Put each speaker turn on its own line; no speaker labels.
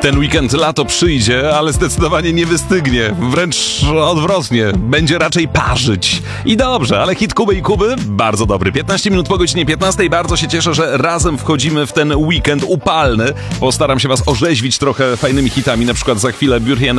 ten weekend lato przyjdzie, ale zdecydowanie nie wystygnie. Wręcz odwrotnie. Będzie raczej parzyć. I dobrze, ale hit Kuby i Kuby bardzo dobry. 15 minut po godzinie 15. Bardzo się cieszę, że razem wchodzimy w ten weekend upalny. Postaram się was orzeźwić trochę fajnymi hitami. Na przykład za chwilę Bürhien